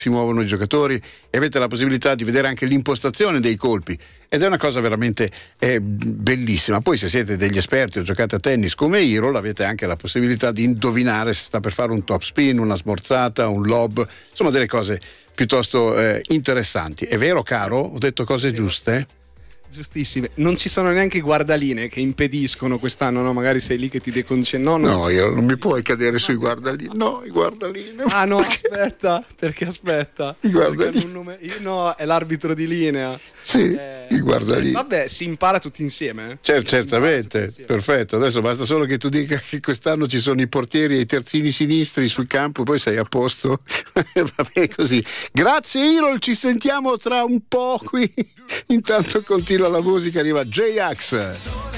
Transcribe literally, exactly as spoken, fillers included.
si muovono i giocatori e avete la possibilità di vedere anche l'impostazione dei colpi ed è una cosa veramente eh, bellissima. Poi se siete degli esperti o giocate a tennis come Hero, avete anche la possibilità di indovinare se sta per fare un top spin, una smorzata, un lob, insomma delle cose piuttosto eh, interessanti. È vero, caro? Ho detto cose giuste? Giustissime. Non ci sono neanche i guardaline che impediscono quest'anno, no? Magari sei lì che ti deconcentra. No, no, io non mi puoi cadere sui guardaline. No, i guardaline. Ah no, perché? aspetta, perché aspetta. I guardaline. Nome... Io, no, è l'arbitro di linea. Sì, eh, i guardaline. Vabbè, si impara tutti insieme. Eh? Certo, certamente, insieme. Perfetto. Adesso basta solo che tu dica che quest'anno ci sono i portieri e i terzini sinistri sul campo, poi sei a posto. Va bene così. Grazie Hero, ci sentiamo tra un po' qui. Intanto continua la musica, arriva J-Ax.